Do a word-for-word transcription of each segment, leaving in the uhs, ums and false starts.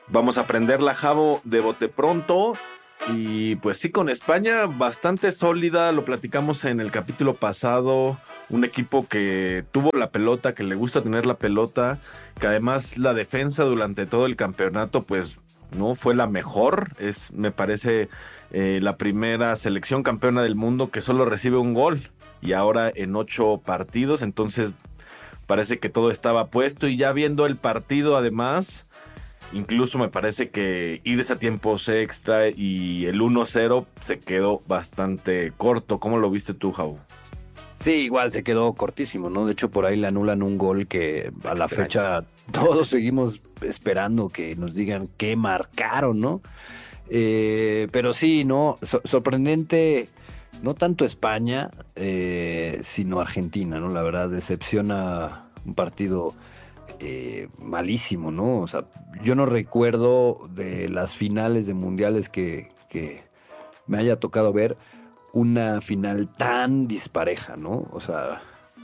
Vamos a prenderla, Javo, de bote pronto. Y pues sí, con España bastante sólida, lo platicamos en el capítulo pasado, un equipo que tuvo la pelota, que le gusta tener la pelota, que además la defensa durante todo el campeonato pues no fue la mejor, es me parece eh, la primera selección campeona del mundo que solo recibe un gol y ahora en ocho partidos, entonces parece que todo estaba puesto y ya viendo el partido además... Incluso me parece que irse a tiempos extra y el uno cero se quedó bastante corto. ¿Cómo lo viste tú, Jau? Sí, igual se quedó cortísimo, ¿no? De hecho, por ahí le anulan un gol que a la Extraño. fecha todos seguimos esperando que nos digan qué marcaron, ¿no? Eh, pero sí, ¿no? So- sorprendente, no tanto España, eh, sino Argentina, ¿no? La verdad, decepciona un partido eh, malísimo, ¿no? O sea, yo no recuerdo de las finales de mundiales que, que me haya tocado ver una final tan dispareja, ¿no? O sea,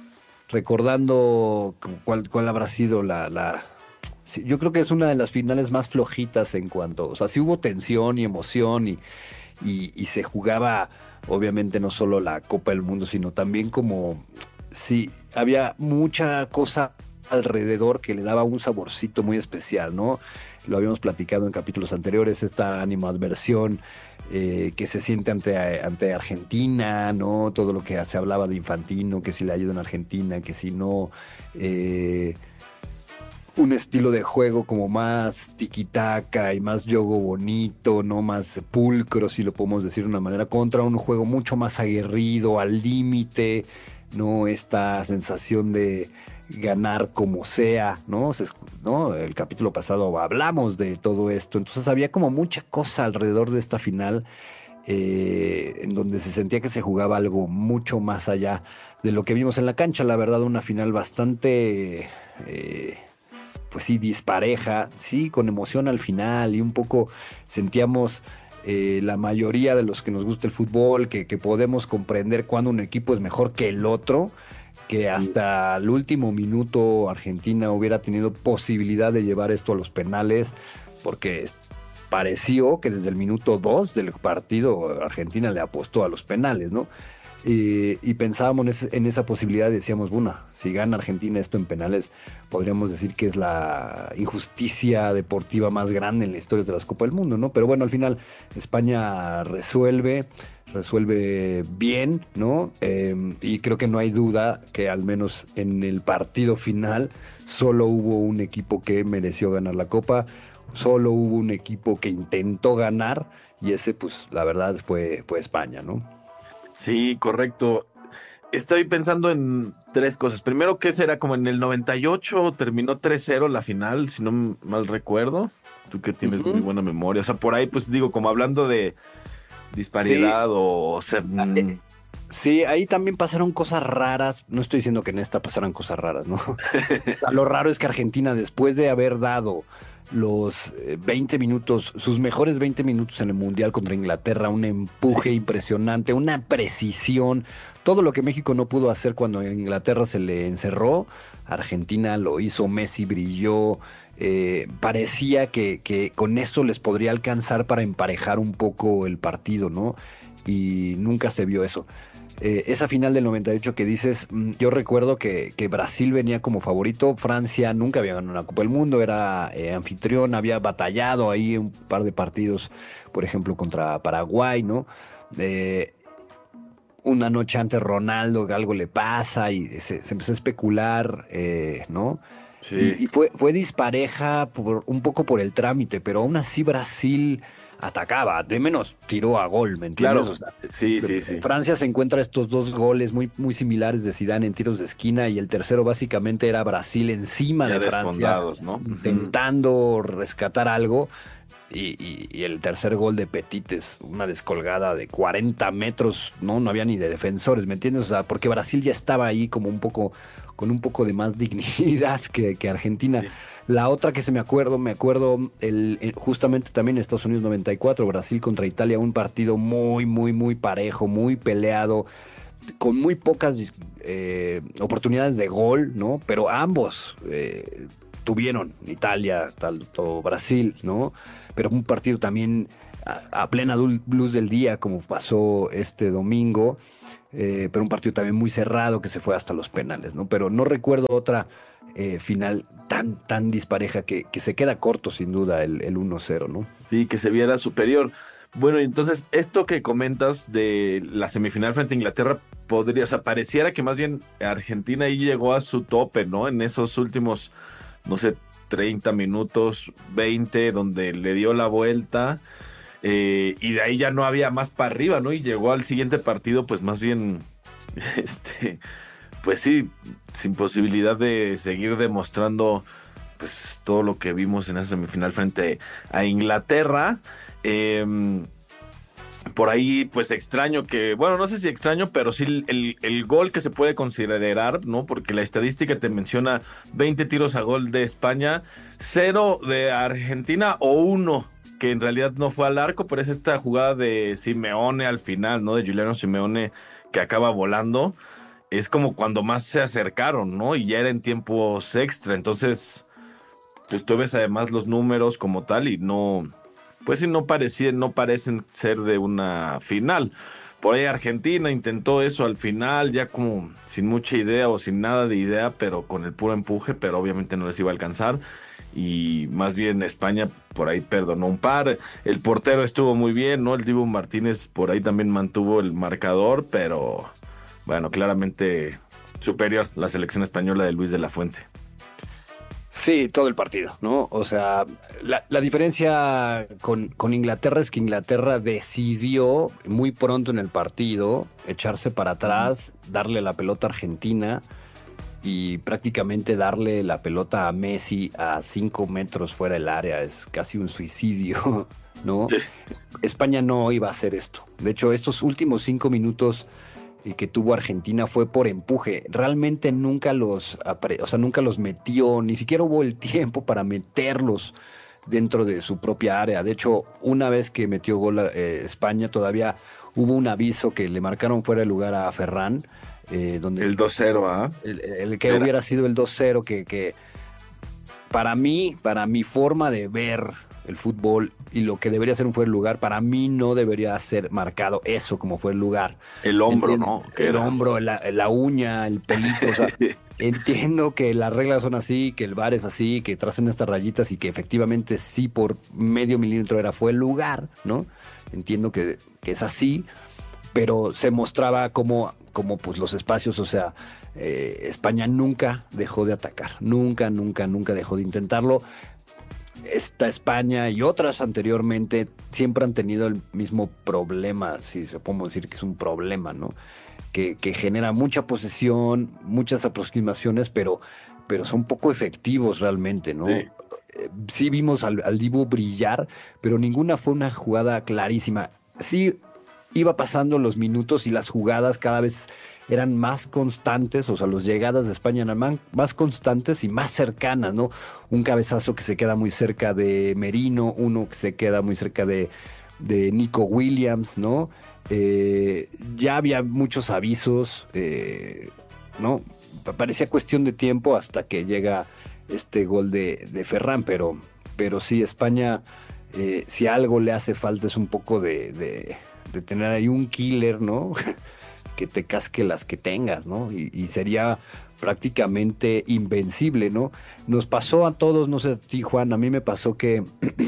recordando cu- cuál, cuál habrá sido la, la... sí, yo creo que es una de las finales más flojitas en cuanto, o sea, sí hubo tensión y emoción y, y, y se jugaba, obviamente, no solo la Copa del Mundo, sino también como, sí, había mucha cosa alrededor que le daba un saborcito muy especial, ¿no? Lo habíamos platicado en capítulos anteriores, esta animadversión eh, que se siente ante, ante Argentina, ¿no? Todo lo que se hablaba de Infantino, que si le ayuda en Argentina, que si no... eh, un estilo de juego como más tiquitaca y más yogo bonito, no más pulcro, si lo podemos decir de una manera, contra un juego mucho más aguerrido, al límite, no esta sensación de ganar como sea, ¿no? Se escu- ¿no? El capítulo pasado hablamos de todo esto, entonces había como mucha cosa alrededor de esta final eh, en donde se sentía que se jugaba algo mucho más allá de lo que vimos en la cancha, la verdad, una final bastante... eh, pues sí, dispareja, sí, con emoción al final y un poco sentíamos eh, la mayoría de los que nos gusta el fútbol, que, que podemos comprender cuando un equipo es mejor que el otro, que Sí. hasta el último minuto Argentina hubiera tenido posibilidad de llevar esto a los penales, porque pareció que desde el minuto dos del partido Argentina le apostó a los penales, ¿no? Y, y pensábamos en, ese- en esa posibilidad y decíamos, bueno, si gana Argentina esto en penales, podríamos decir que es la injusticia deportiva más grande en la historia de las Copas del Mundo, ¿no? Pero bueno, al final España resuelve, resuelve bien, ¿no? Eh, y creo que no hay duda que al menos en el partido final solo hubo un equipo que mereció ganar la Copa, solo hubo un equipo que intentó ganar y ese, pues, la verdad fue, fue España, ¿no? Sí, correcto. Estoy pensando en tres cosas. Primero, ¿qué será? Como en el noventa y ocho terminó tres cero la final, si no m- mal recuerdo. Tú que tienes muy Ujú. buena memoria. O sea, por ahí, pues digo, como hablando de Sí, disparidad o, o sea, a- eh, mm, sí, ahí también pasaron cosas raras. No estoy diciendo que en esta pasaran cosas raras, ¿no? O sea, lo raro es que Argentina, después de haber dado los eh, veinte minutos, sus mejores veinte minutos en el Mundial contra Inglaterra, un empuje sí, impresionante, una precisión, todo lo que México no pudo hacer cuando a Inglaterra se le encerró, Argentina lo hizo, Messi brilló, eh, parecía que, que con eso les podría alcanzar para emparejar un poco el partido, ¿no? Y nunca se vio eso. Eh, esa final del noventa y ocho que dices, mm, yo recuerdo que, que Brasil venía como favorito, Francia nunca había ganado una Copa del Mundo, era eh, anfitrión, había batallado ahí un par de partidos, por ejemplo, contra Paraguay, ¿no? Eh, una noche antes Ronaldo, que algo le pasa y se, se empezó a especular, eh, ¿no? sí, Y, y fue, fue dispareja por, un poco por el trámite, pero aún así Brasil atacaba, de menos tiró a gol, ¿me entiendes? claro. O sea, Sí, sí, sí. Francia se encuentra estos dos goles muy, muy similares de Zidane en tiros de esquina y el tercero básicamente era Brasil encima Ya de Francia desfondados, ¿no? Ujú. intentando rescatar algo y, y- y el tercer gol de Petit es una descolgada de cuarenta metros, ¿no? No había ni de defensores, ¿me entiendes? O sea, porque Brasil ya estaba ahí como un poco, con un poco de más dignidad que, que Argentina. Sí. La otra que se me acuerdo, me acuerdo el, el- justamente también en Estados Unidos noventa y cuatro, Brasil contra Italia, un partido muy, muy, muy parejo, muy peleado, con muy pocas eh, oportunidades de gol, ¿no? Pero ambos eh, tuvieron Italia, tanto Brasil, ¿no? Pero un partido también a, a plena luz del día, como pasó este domingo, eh, pero un partido también muy cerrado que se fue hasta los penales, ¿no? Pero no recuerdo otra eh, final tan, tan dispareja que, que se queda corto sin duda el, el uno cero, ¿no? Sí, que se viera superior. Bueno, entonces, esto que comentas de la semifinal frente a Inglaterra, podría, o sea, pareciera que más bien Argentina ahí llegó a su tope, ¿no? En esos últimos, no sé, treinta minutos, veinte, donde le dio la vuelta, eh, y de ahí ya no había más para arriba, ¿no? Y llegó al siguiente partido, pues más bien, este, pues sí, sin posibilidad de seguir demostrando, pues todo lo que vimos en esa semifinal frente a Inglaterra. Eh, por ahí, pues extraño que, bueno, no sé si extraño, pero sí el, el gol que se puede considerar, ¿no? Porque la estadística te menciona veinte tiros a gol de España, cero de Argentina o uno que en realidad no fue al arco, pero es esta jugada de Simeone al final, ¿no? De Giuliano Simeone que acaba volando. Es como cuando más se acercaron, ¿no? Y ya era en tiempos extra, entonces, pues tú ves además los números como tal y no, pues sí, no parecían, no parecen ser de una final. Por ahí Argentina intentó eso al final, ya como sin mucha idea o sin nada de idea, pero con el puro empuje, pero obviamente no les iba a alcanzar. Y más bien España por ahí perdonó un par. El portero estuvo muy bien, ¿no? El Dibu Martínez por ahí también mantuvo el marcador, pero bueno, claramente superior la selección española de Luis de la Fuente. Sí, todo el partido, ¿no? O sea, la, la diferencia con, con Inglaterra es que Inglaterra decidió muy pronto en el partido echarse para atrás, darle la pelota a Argentina y prácticamente darle la pelota a Messi a cinco metros fuera del área. Es casi un suicidio, ¿no? Sí. España no iba a hacer esto. De hecho, estos últimos cinco minutos y que tuvo Argentina fue por empuje. Realmente nunca los, o sea, nunca los metió, ni siquiera hubo el tiempo para meterlos dentro de su propia área. De hecho, una vez que metió gol eh, España, todavía hubo un aviso que le marcaron fuera de lugar a Ferran. Eh, donde El dos cero, ¿ah? el, el que Era. hubiera sido el dos cero, que, que para mí, para mi forma de ver el fútbol y lo que debería ser un fuera de lugar, para mí no debería ser marcado eso como fue el lugar. El hombro, Entiendo, ¿no? Que el era. hombro, la, la uña, el pelito, o sea, entiendo que las reglas son así, que el V A R es así, que tracen estas rayitas y que efectivamente sí por medio milímetro era fue el lugar, ¿no? Entiendo que, que es así, pero se mostraba como, como pues los espacios, o sea, eh, España nunca dejó de atacar, nunca, nunca, nunca dejó de intentarlo. Esta España y otras anteriormente siempre han tenido el mismo problema, si se podemos decir que es un problema, ¿no? Que, que genera mucha posesión, muchas aproximaciones, pero, pero son poco efectivos realmente, ¿no? Sí. Eh, Sí vimos al, al Dibu brillar, pero ninguna fue una jugada clarísima. Sí iba pasando los minutos y las jugadas cada vez eran más constantes, o sea, las llegadas de España eran más, más constantes y más cercanas, ¿no? Un cabezazo que se queda muy cerca de Merino, uno que se queda muy cerca de, de Nico Williams, ¿no? Eh, ya había muchos avisos, eh, ¿no? Parecía cuestión de tiempo hasta que llega este gol de, de Ferran, pero, pero sí, España, eh, si algo le hace falta es un poco de, de, de tener ahí un killer, ¿no? Que te casque las que tengas, ¿no? Y, y sería prácticamente invencible, ¿no? Nos pasó a todos, no sé a ti, Juan, a mí me pasó que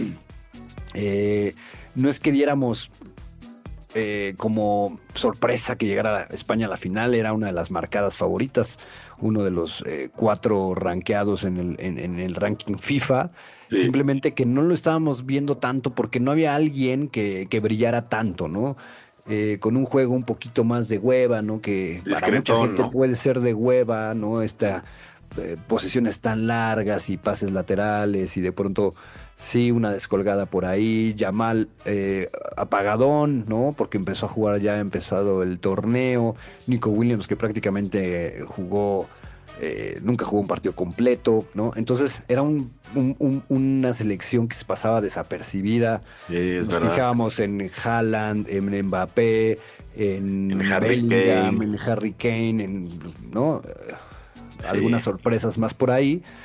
eh, no es que diéramos eh, como sorpresa que llegara España a la final, era una de las marcadas favoritas, uno de los eh, cuatro rankeados en el, en, en el ranking FIFA, Sí. simplemente que no lo estábamos viendo tanto porque no había alguien que, que brillara tanto, ¿no? Eh, con un juego un poquito más de hueva, ¿no? Que para mucha Discretón, gente ¿no? puede ser de hueva, ¿no? Esta eh, posesiones tan largas y pases laterales y de pronto sí una descolgada por ahí, Yamal eh, apagadón, ¿no? Porque empezó a jugar ya, ha empezado el torneo, Nico Williams que prácticamente jugó, eh, nunca jugó un partido completo, ¿no? Entonces era un, un, un, una selección que se pasaba desapercibida. Sí, es Nos verdad. fijábamos en Haaland, en Mbappé, en, En Harry Bellingham, Kane. en Harry Kane, en, ¿no? Sí. Algunas sorpresas más por ahí.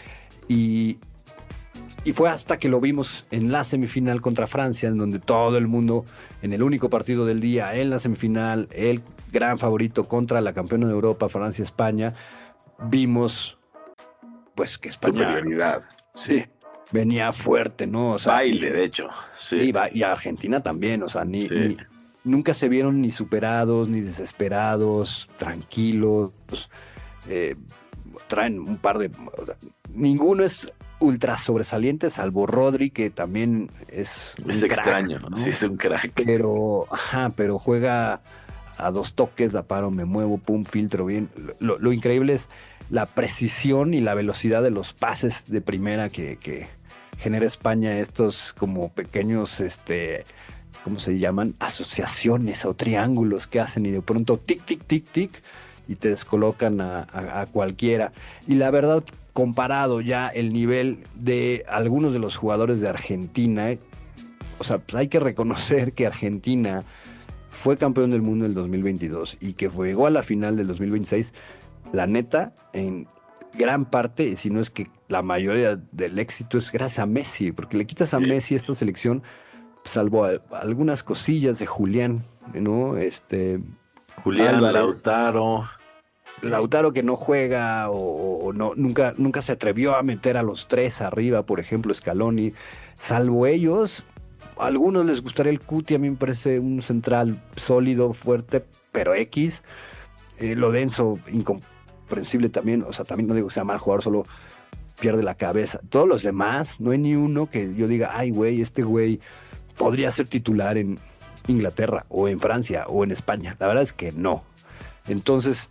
Y, y fue hasta que lo vimos en la semifinal contra Francia, en donde todo el mundo, en el único partido del día, en la semifinal, el gran favorito contra la campeona de Europa, Francia-España, vimos pues que España... Superioridad, sí. Venía fuerte, ¿no? O sea, Baile, y, de hecho, sí. Y, y Argentina también, o sea, ni, sí. ni, nunca se vieron ni superados, ni desesperados, tranquilos. Eh, traen un par de... O sea, ninguno es ultra sobresaliente, salvo Rodri, que también es un Es crack, extraño, ¿no? Sí, es un crack. Pero, ajá, pero juega a dos toques, la paro, me muevo, pum, filtro bien. Lo, lo increíble es la precisión y la velocidad de los pases de primera que, que genera España, estos como pequeños, este, ¿cómo se llaman? Asociaciones o triángulos que hacen y de pronto tic, tic, tic, tic, y te descolocan a, a, a cualquiera. Y la verdad, comparado ya el nivel de algunos de los jugadores de Argentina, eh, o sea, pues hay que reconocer que Argentina fue campeón del mundo en el dos mil veintidós y que llegó a la final del dos mil veintiséis, la neta, en gran parte, si no es que la mayoría del éxito es gracias a Messi, porque le quitas a Sí. Messi esta selección, salvo a, a algunas cosillas de Julián, ¿no? Este, Julián, Álvarez, Lautaro. Lautaro que no juega o, o no, nunca, nunca se atrevió a meter a los tres arriba, por ejemplo, Scaloni. Salvo ellos, a algunos les gustaría el Cuti, a mí me parece un central sólido, fuerte, pero X. Eh, lo denso, incomprensible también, o sea, también no digo que sea mal jugador, solo pierde la cabeza. Todos los demás, no hay ni uno que yo diga, ay, güey, este güey podría ser titular en Inglaterra, o en Francia, o en España. La verdad es que no. Entonces,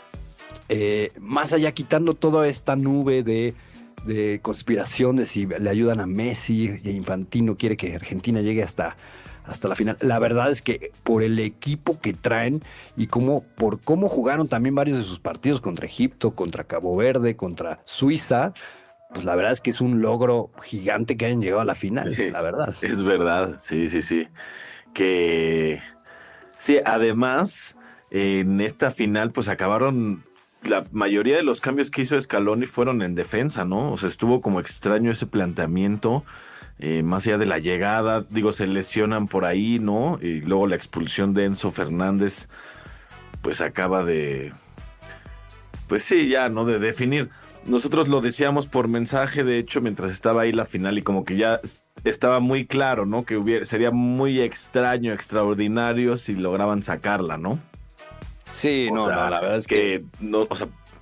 eh, más allá, quitando toda esta nube de, de conspiración de si le ayudan a Messi y Infantino quiere que Argentina llegue hasta... hasta la final. La verdad es que por el equipo que traen y cómo, por cómo jugaron también varios de sus partidos contra Egipto, contra Cabo Verde, contra Suiza, pues la verdad es que es un logro gigante que hayan llegado a la final, Sí, la verdad. Es verdad, sí, sí, sí. Que sí, además, en esta final, pues acabaron. La mayoría de los cambios que hizo Scaloni fueron en defensa, ¿no? O sea, estuvo como extraño ese planteamiento. Eh, más allá de la llegada, digo, se lesionan por ahí, ¿no? Y luego la expulsión de Enzo Fernández, pues acaba de, pues sí, ya, ¿no? De definir. Nosotros lo decíamos por mensaje, de hecho, mientras estaba ahí la final y como que ya estaba muy claro, ¿no? Que hubiera, sería muy extraño, extraordinario si lograban sacarla, ¿no? Sí, O no, sea, no, la verdad es que... que no, o sea,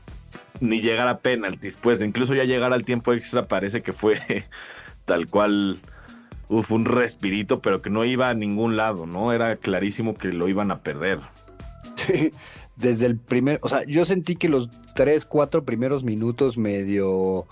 ni llegar a penaltis, pues incluso ya llegar al tiempo extra parece que fue tal cual, uf, un respirito, pero que no iba a ningún lado, ¿no? Era clarísimo que lo iban a perder. Sí, desde el primer, o sea, yo sentí que los tres, cuatro primeros minutos medio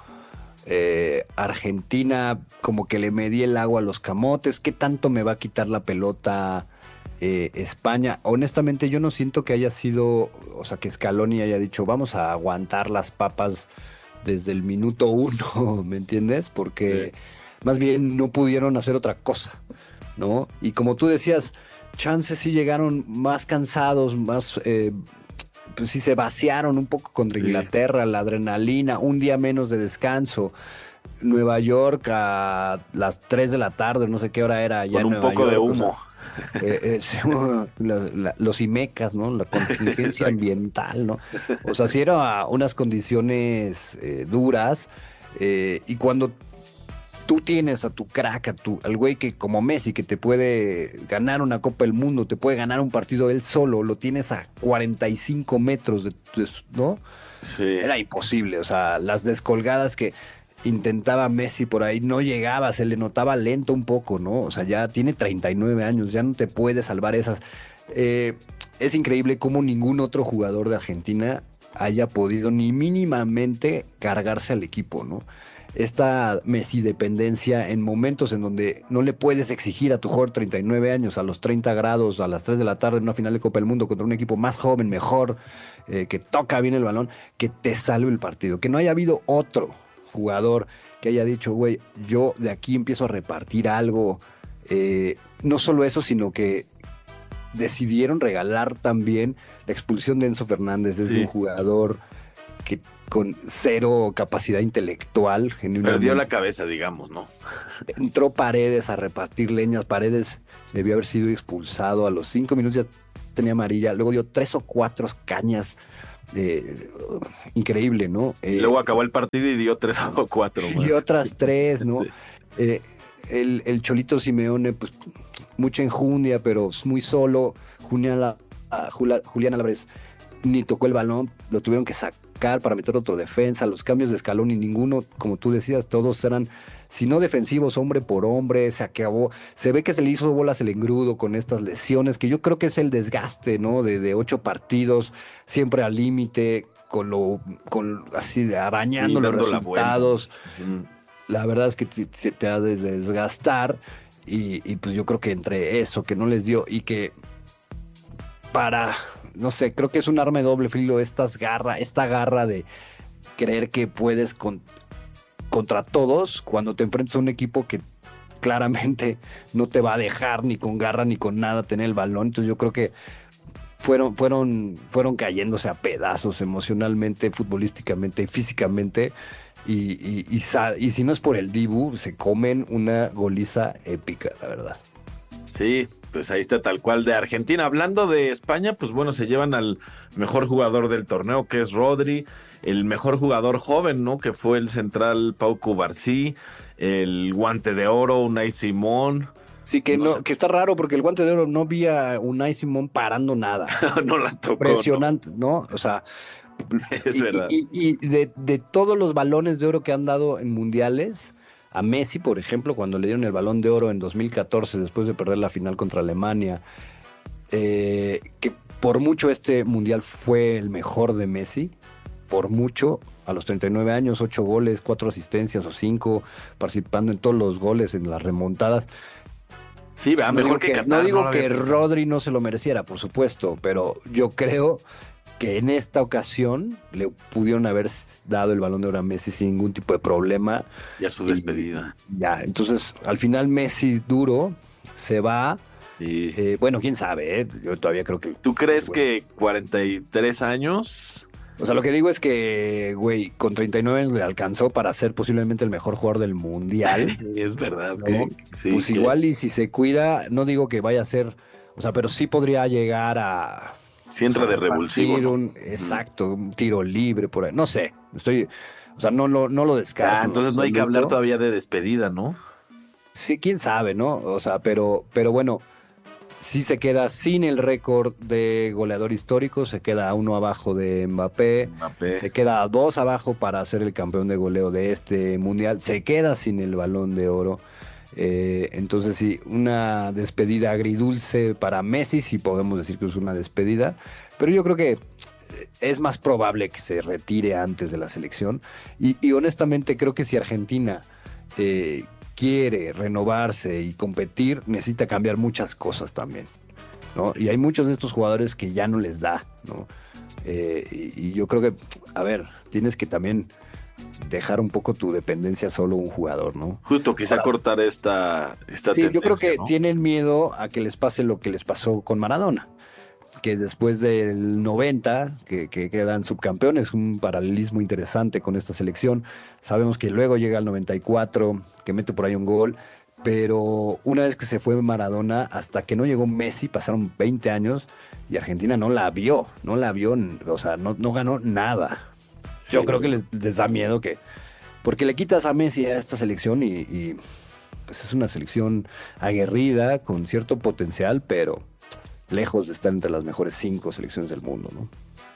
eh, Argentina, como que le medí el agua a los camotes, ¿qué tanto me va a quitar la pelota eh, España? Honestamente, yo no siento que haya sido, o sea, que Scaloni haya dicho, vamos a aguantar las papas desde el minuto uno, ¿me entiendes? Porque sí, más bien no pudieron hacer otra cosa, ¿no? Y como tú decías, chances sí llegaron más cansados, más, eh, pues sí se vaciaron un poco contra Inglaterra, sí, la adrenalina, un día menos de descanso. Nueva York a las tres de la tarde, no sé qué hora era. Con un poco York, de humo. O sea, eh, eh, la, la, los IMECAS, ¿no? La contingencia ambiental, ¿no? O sea, sí eran unas condiciones eh, duras. Eh, y cuando tú tienes a tu crack, a tu, al güey que como Messi, que te puede ganar una Copa del Mundo, te puede ganar un partido él solo, lo tienes a cuarenta y cinco metros, de, de, ¿no? Sí. Era imposible, o sea, las descolgadas que intentaba Messi por ahí no llegaba, se le notaba lento un poco, ¿no? O sea, ya tiene treinta y nueve años, ya no te puede salvar esas. Eh, es increíble cómo ningún otro jugador de Argentina haya podido ni mínimamente cargarse al equipo, ¿no? Esta Messi dependencia en momentos en donde no le puedes exigir a tu jugador treinta y nueve años a los treinta grados a las tres de la tarde en una final de Copa del Mundo contra un equipo más joven, mejor, eh, que toca bien el balón, que te salve el partido, que no haya habido otro jugador que haya dicho, güey, yo de aquí empiezo a repartir algo, eh, no solo eso, sino que decidieron regalar también la expulsión de Enzo Fernández desde sí. un jugador que con cero capacidad intelectual, genuinamente. Perdió la cabeza, digamos, ¿no? Entró Paredes a repartir leñas. Paredes debió haber sido expulsado. A los cinco minutos ya tenía amarilla. Luego dio tres o cuatro cañas. Eh, increíble, ¿no? Eh, Luego acabó el partido y dio tres o cuatro. Y otras tres, ¿no? Sí. Eh, el, el Cholito Simeone, pues mucha enjundia, pero muy solo. Julián, Julián Álvarez ni tocó el balón, lo tuvieron que sacar para meter otro defensa. Los cambios de escalón y ninguno, como tú decías, todos eran, si no defensivos, hombre por hombre. Se acabó, se ve que se le hizo bolas el engrudo con estas lesiones, que yo creo que es el desgaste, ¿no? De, de ocho partidos, siempre al límite, con lo, con así de arañando Sí, los dando la resultados. vuelta. La verdad es que te- se te ha de desgastar y, y pues yo creo que entre eso que no les dio y que para, no sé, creo que es un arma de doble filo estas garra, esta garra de creer que puedes con- contra todos cuando te enfrentas a un equipo que claramente no te va a dejar ni con garra ni con nada tener el balón. Entonces yo creo que fueron, fueron, fueron cayéndose a pedazos emocionalmente, futbolísticamente y físicamente. Y, y, y, sa- y si no es por el Dibu, se comen una goliza épica, la verdad. Sí, pues ahí está tal cual de Argentina. Hablando de España, pues bueno, se llevan al mejor jugador del torneo, que es Rodri, el mejor jugador joven, ¿no? Que fue el central Pau Cubarsí, el guante de oro, Unai Simón. Sí, que, No no, sé. que está raro porque el guante de oro no vi a Unai Simón parando nada. No la tocó. Impresionante, ¿no? O sea, Es y, verdad. y- y de, de todos los balones de oro que han dado en mundiales, a Messi, por ejemplo, cuando le dieron el balón de oro en dos mil catorce, después de perder la final contra Alemania, eh, que por mucho este mundial fue el mejor de Messi, por mucho, a los treinta y nueve años, ocho goles, cuatro asistencias o cinco, participando en todos los goles, en las remontadas. Sí, va, No mejor digo que, que, Qatar, no digo lo que había pensado. Rodri no se lo mereciera, por supuesto, pero yo creo que en esta ocasión le pudieron haber dado el balón de oro a Messi sin ningún tipo de problema. Ya su Y despedida. ya, entonces al final Messi duro se va. Sí. Eh, bueno, quién sabe, ¿eh? Yo todavía creo que... ¿Tú crees bueno. que cuarenta y tres años? O sea, lo que digo es que, güey, con treinta y nueve años le alcanzó para ser posiblemente el mejor jugador del mundial. Es verdad ¿No? que sí. Pues que igual y si se cuida, no digo que vaya a ser, o sea, pero sí podría llegar a... sí entra o sea, de revulsivo, partir ¿no? un- exacto, un tiro libre por ahí. No sé, estoy, o sea, no, lo no lo descarto. Ah, en entonces no hay que hablar absoluto. todavía de despedida, ¿no? Sí, quién sabe, ¿no? O sea, pero, pero bueno, sí se queda sin el récord de goleador histórico, se queda a uno abajo de Mbappé, Mbappé. se queda a dos abajo para ser el campeón de goleo de este mundial, se queda sin el Balón de Oro. Eh, entonces sí, una despedida agridulce para Messi, si podemos decir que es una despedida, pero yo creo que es más probable que se retire antes de la selección y, y honestamente creo que si Argentina eh, quiere renovarse y competir, necesita cambiar muchas cosas también, ¿no? Y hay muchos de estos jugadores que ya no les da, ¿no? Eh, y, y yo creo que, a ver, tienes que también dejar un poco tu dependencia solo a un jugador, ¿no? Justo quizá Ahora- cortar esta, esta Sí, yo creo tendencia, que ¿no? tienen miedo a que les pase lo que les pasó con Maradona, que después del noventa, que, que quedan subcampeones, un paralelismo interesante con esta selección. Sabemos que luego llega el noventa y cuatro, que mete por ahí un gol, pero una vez que se fue Maradona, hasta que no llegó Messi, pasaron veinte años y Argentina no la vio, no la vio, o sea, no, no ganó nada. Yo Sí, creo que güey. les, les da miedo que, porque le quitas a Messi a esta selección y, y, pues es una selección aguerrida, con cierto potencial, pero lejos de estar entre las mejores cinco selecciones del mundo, ¿no?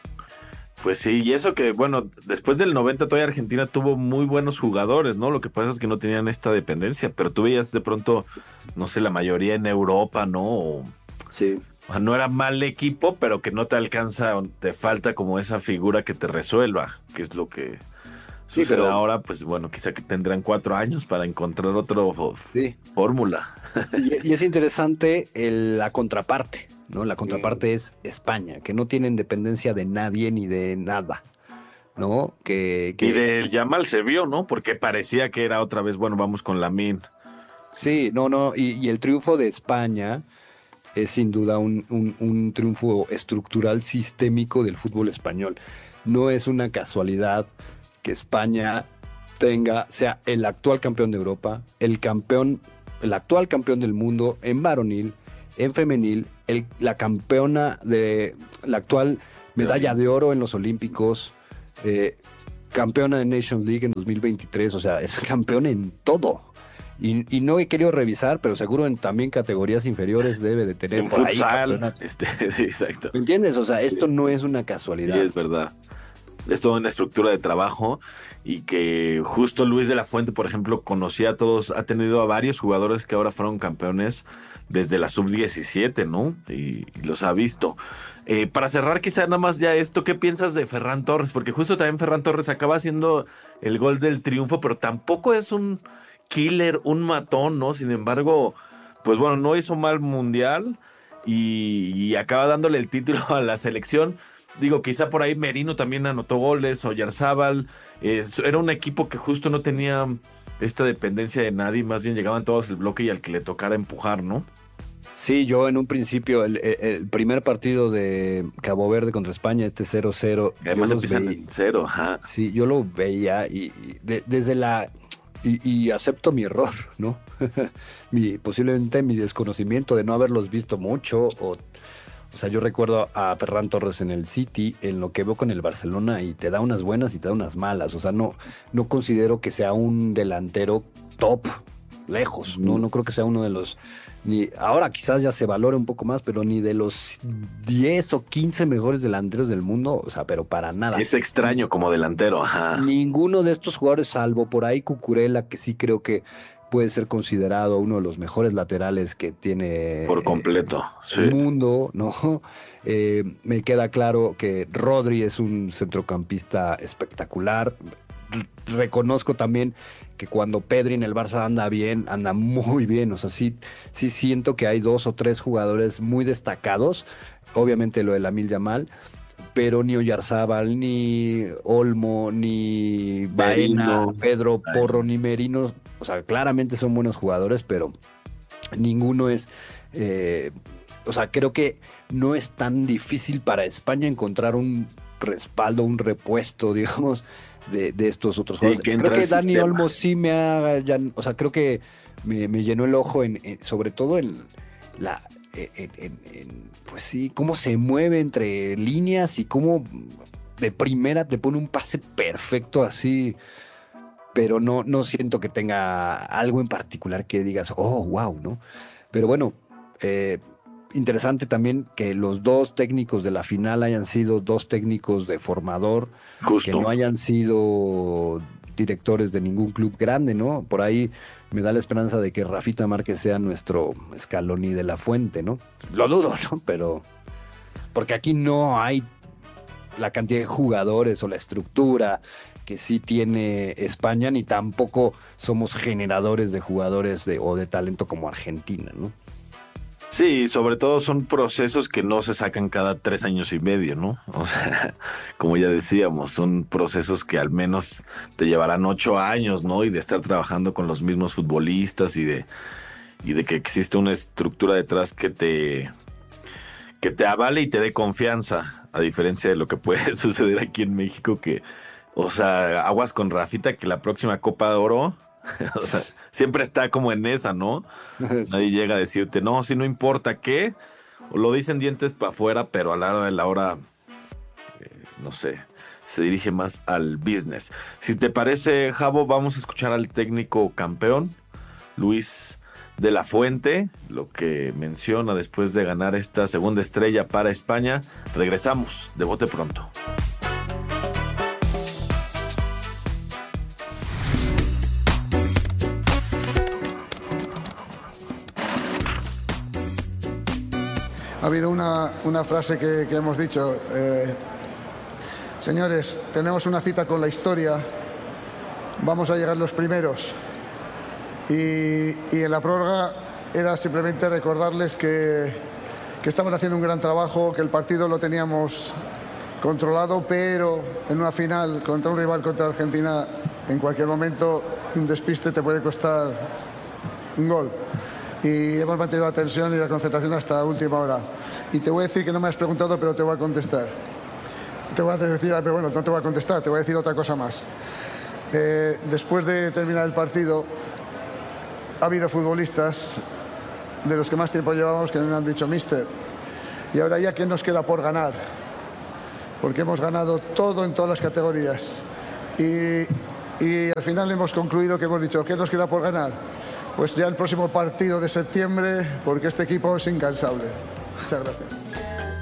Pues sí, y eso que, bueno, después del noventa todavía Argentina tuvo muy buenos jugadores, ¿no? Lo que pasa es que no tenían esta dependencia, pero tú veías de pronto, no sé, la mayoría en Europa, ¿no? O, Sí. o sea, no era mal equipo, pero que no te alcanza, te falta como esa figura que te resuelva, que es lo que Sí, sucede pero- ahora, pues bueno, quizá que tendrán cuatro años para encontrar otro fo- Sí. fórmula. Y, y es interesante el- la contraparte, ¿no? La contraparte es España, que no tienen dependencia de nadie ni de nada, ¿no? Que, que- Y del Yamal se vio, ¿no? Porque parecía que era otra vez, bueno, vamos con Lamine. Sí, no, no, y, y el triunfo de España es sin duda un, un- un triunfo estructural sistémico del fútbol español. No es una casualidad que España tenga, sea el actual campeón de Europa, el campeón, el actual campeón del mundo en varonil, en femenil, el, la campeona de la actual medalla de oro en los Olímpicos, eh, campeona de Nations League en dos mil veintitrés, o sea, es campeón en todo. Y, y no he querido revisar, pero seguro en también categorías inferiores debe de tener en por futsal, ahí. Este, sí, exacto. ¿Me entiendes? O sea, esto no es una casualidad. Sí, es verdad. Es toda una estructura de trabajo y que justo Luis de la Fuente, por ejemplo, conocía a todos, ha tenido a varios jugadores que ahora fueron campeones desde la sub diecisiete, ¿no? Y, y los ha visto. Eh, para cerrar quizá nada más ya esto, ¿qué piensas de Ferran Torres? Porque justo también Ferran Torres acaba haciendo el gol del triunfo, pero tampoco es un killer, un matón, ¿no? Sin embargo, pues bueno, no hizo mal mundial y, y acaba dándole el título a la selección. Digo, quizá por ahí Merino también anotó goles, Oyarzábal. Eh, era un equipo que justo no tenía esta dependencia de nadie, más bien llegaban todos el bloque y al que le tocara empujar, ¿no? Sí, yo en un principio, el, el, el primer partido de Cabo Verde contra España, este cero cero. Además empiezan en cero, ajá. Sí, yo lo veía y, y de, desde la... Y, y acepto mi error, ¿no? mi, posiblemente mi desconocimiento de no haberlos visto mucho. O, o sea, yo recuerdo a Ferran Torres en el City, en lo que veo con el Barcelona, y te da unas buenas y te da unas malas. O sea, no, no considero que sea un delantero top, lejos. No, no creo que sea uno de los... Ni, ahora quizás ya se valore un poco más, pero ni de los diez o quince mejores delanteros del mundo, o sea, pero para nada. Es extraño como delantero, ajá. Ninguno de estos jugadores, salvo por ahí Cucurella, que sí creo que puede ser considerado uno de los mejores laterales que tiene por completo, eh, sí. el mundo, ¿no? Eh, me queda claro que Rodri es un centrocampista espectacular. Reconozco también que cuando Pedri en el Barça anda bien, anda muy bien. O sea, sí, sí siento que hay dos o tres jugadores muy destacados. Obviamente lo de Lamine Yamal, pero ni Oyarzábal, ni Olmo, ni Baena, Merino, Pedro Porro, ni Merino. O sea, claramente son buenos jugadores, pero ninguno es... Eh, o sea, creo que no es tan difícil para España encontrar un respaldo, un repuesto, digamos, de, de estos otros jugadores. Sí, que creo que Dani sistema. Olmo sí me ha... Ya, o sea, creo que me, me llenó el ojo, en, en, sobre todo en la... En, en, en, pues sí, cómo se mueve entre líneas y cómo de primera te pone un pase perfecto así, pero no, no siento que tenga algo en particular que digas, oh, wow, ¿no? Pero bueno, eh, interesante también que los dos técnicos de la final hayan sido dos técnicos de formador, Justo. que no hayan sido directores de ningún club grande, ¿no? Por ahí me da la esperanza de que Rafita Márquez sea nuestro Scaloni de la Fuente, ¿no? Lo dudo, ¿no? Pero porque aquí no hay la cantidad de jugadores o la estructura que sí tiene España, ni tampoco somos generadores de jugadores de, o de talento como Argentina, ¿no? Sí, sobre todo son procesos que no se sacan cada tres años y medio, ¿no? O sea, como ya decíamos, son procesos que al menos te llevarán ocho años, ¿no? Y de estar trabajando con los mismos futbolistas y de, y de que existe una estructura detrás que te, que te avale y te dé confianza, a diferencia de lo que puede suceder aquí en México, que, o sea, aguas con Rafita, que la próxima Copa de Oro... O sea, siempre está como en esa, ¿no? Sí. Nadie llega a decirte, no, si no importa qué, o lo dicen dientes para afuera, pero a la hora de la hora, eh, no sé, se dirige más al business. Si te parece, Javo, vamos a escuchar al técnico campeón, Luis de la Fuente, lo que menciona después de ganar esta segunda estrella para España. Regresamos de bote pronto. Ha habido una, una frase que, que hemos dicho, eh, señores, tenemos una cita con la historia, vamos a llegar los primeros. Y, y en la prórroga era simplemente recordarles que, que estaban haciendo un gran trabajo, que el partido lo teníamos controlado, pero en una final contra un rival, contra Argentina, en cualquier momento un despiste te puede costar un gol. Y hemos mantenido la tensión y la concentración hasta la última hora. Y te voy a decir que no me has preguntado, pero te voy a contestar. te voy a decir, pero bueno, no te voy a contestar, te voy a decir otra cosa más. Eh, después de terminar el partido, ha habido futbolistas de los que más tiempo llevamos que me han dicho, míster, y ahora ya, ¿qué nos queda por ganar? Porque hemos ganado todo en todas las categorías. Y, y al final hemos concluido que hemos dicho, ¿qué nos queda por ganar? Pues ya el próximo partido de septiembre, porque este equipo es incansable. Muchas gracias.